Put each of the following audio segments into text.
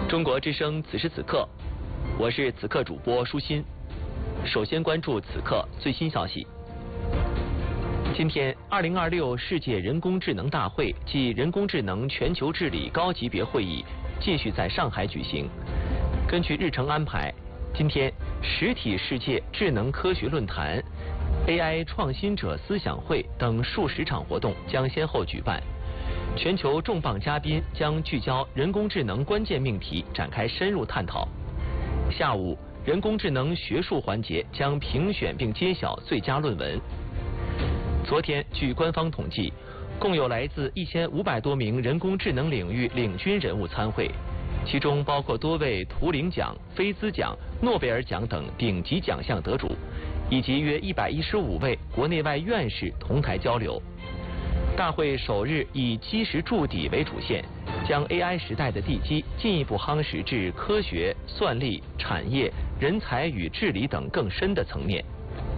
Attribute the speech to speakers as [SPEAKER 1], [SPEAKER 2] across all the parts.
[SPEAKER 1] 中国之声此时此刻，我是此刻主播舒心。首先关注此刻最新消息。今天，2026世界人工智能大会暨人工智能全球治理高级别会议继续在上海举行。根据日程安排，今天实体世界智能科学论坛、AI 创新者思想会等数十场活动将先后举办。全球重磅嘉宾将聚焦人工智能关键命题展开深入探讨。下午，人工智能学术环节将评选并揭晓最佳论文。昨天，据官方统计，共有来自1500多名人工智能领域领军人物参会，其中包括多位图灵奖、菲兹奖、诺贝尔奖等顶级奖项得主，以及约115位国内外院士同台交流。大会首日以基石筑底为主线，将 AI 时代的地基进一步夯实至科学、算力、产业、人才与治理等更深的层面。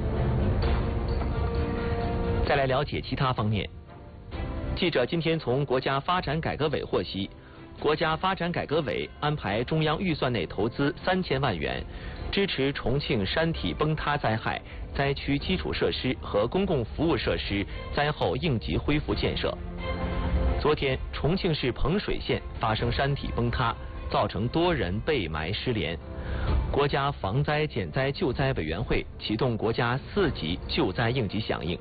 [SPEAKER 1] 再来了解其他方面。记者今天从国家发展改革委获悉，国家发展改革委安排中央预算内投资3000万元，支持重庆山体崩塌灾害灾区基础设施和公共服务设施灾后应急恢复建设。昨天，重庆市彭水县发生山体崩塌，造成多人被埋失联。国家防灾减灾救灾委员会启动国家4级救灾应急响应。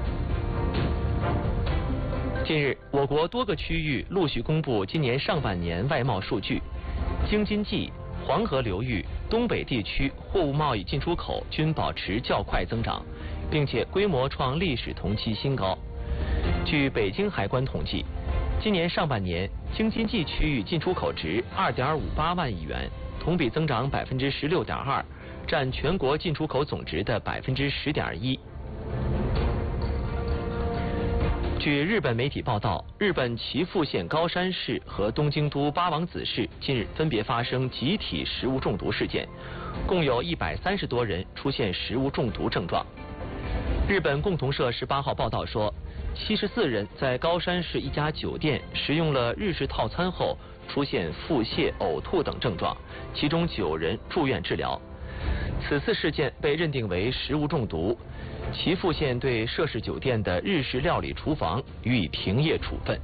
[SPEAKER 1] 近日，我国多个区域陆续公布今年上半年外贸数据，京津冀、黄河流域、东北地区货物贸易进出口均保持较快增长，并且规模创历史同期新高。据北京海关统计，今年上半年京津冀区域进出口值2.58万亿元，同比增长16.2%，占全国进出口总值的10.1%。据日本媒体报道，日本岐阜县高山市和东京都八王子市近日分别发生集体食物中毒事件，共有130多人出现食物中毒症状。日本共同社18号报道说，74人在高山市一家酒店食用了日式套餐后出现腹泻、呕吐等症状，其中9人住院治疗。此次事件被认定为食物中毒，岐阜县对涉事酒店的日式料理厨房予以停业处分。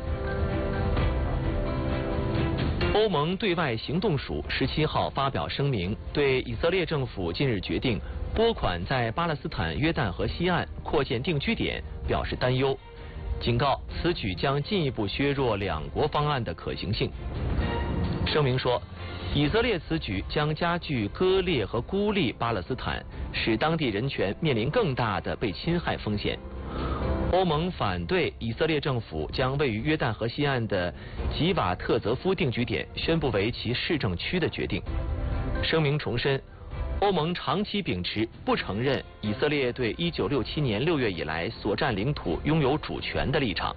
[SPEAKER 1] 欧盟对外行动署17号发表声明，对以色列政府近日决定拨款在巴勒斯坦约旦河西岸扩建定居点表示担忧，警告此举将进一步削弱两国方案的可行性。声明说，以色列此举将加剧割裂和孤立巴勒斯坦，使当地人权面临更大的被侵害风险。欧盟反对以色列政府将位于约旦河西岸的吉瓦特泽夫定居点宣布为其市政区的决定。声明重申，欧盟长期秉持不承认以色列对1967年6月以来所占领土拥有主权的立场。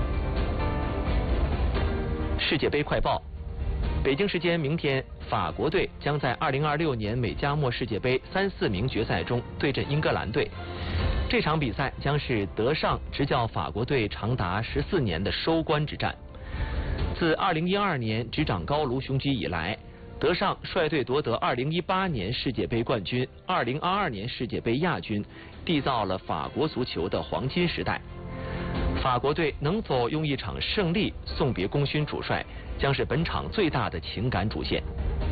[SPEAKER 1] 世界杯快报。北京时间明天，法国队将在2026年美加墨世界杯3、4名决赛中对阵英格兰队。这场比赛将是德尚执教法国队长达14年的收官之战。自2012年执掌高卢雄鸡以来，德尚率队夺得2018年世界杯冠军、2022年世界杯亚军，缔造了法国足球的黄金时代。法国队能否用一场胜利送别功勋主帅，将是本场最大的情感主线。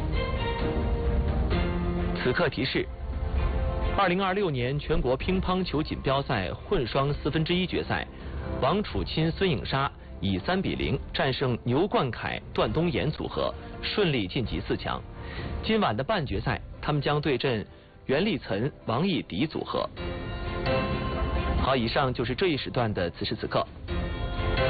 [SPEAKER 1] 此刻提示：2026年全国乒乓球锦标赛混双1/4决赛，王楚钦、孙颖莎以3比0战胜牛冠凯、段东妍组合，顺利晋级4强。今晚的半决赛，他们将对阵袁立岑、王艺迪组合。好，以上就是这一时段的此时此刻。